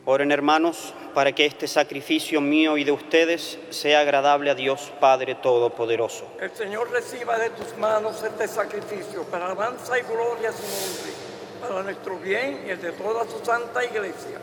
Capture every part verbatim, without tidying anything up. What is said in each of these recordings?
Oren, hermanos, para que este sacrificio mío y de ustedes sea agradable a Dios Padre Todopoderoso. El Señor reciba de tus manos este sacrificio para alabanza y gloria a su nombre, para nuestro bien y el de toda su santa iglesia.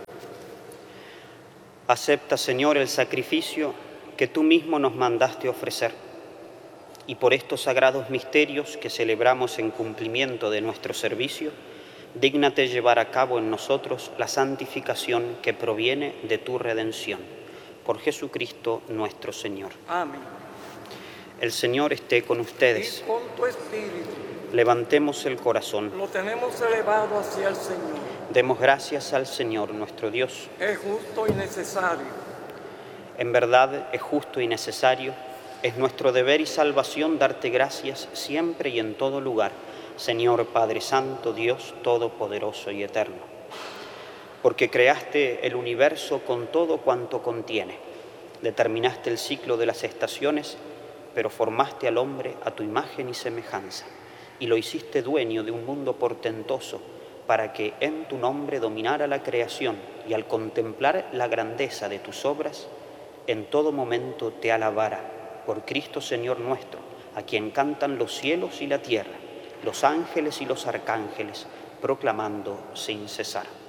Acepta, Señor, el sacrificio que tú mismo nos mandaste ofrecer, y por estos sagrados misterios que celebramos en cumplimiento de nuestro servicio, dígnate llevar a cabo en nosotros la santificación que proviene de tu redención. Por Jesucristo nuestro Señor. Amén. El Señor esté con ustedes. Y con tu espíritu. Levantemos el corazón. Lo tenemos elevado hacia el Señor. Demos gracias al Señor nuestro Dios. Es justo y necesario. En verdad es justo y necesario, es nuestro deber y salvación darte gracias siempre y en todo lugar, Señor Padre Santo, Dios Todopoderoso y Eterno, porque creaste el universo con todo cuanto contiene, determinaste el ciclo de las estaciones, pero formaste al hombre a tu imagen y semejanza, y lo hiciste dueño de un mundo portentoso, para que en tu nombre dominara la creación, y al contemplar la grandeza de tus obras, en todo momento te alabara, por Cristo Señor nuestro, a quien cantan los cielos y la tierra, los ángeles y los arcángeles, proclamando sin cesar.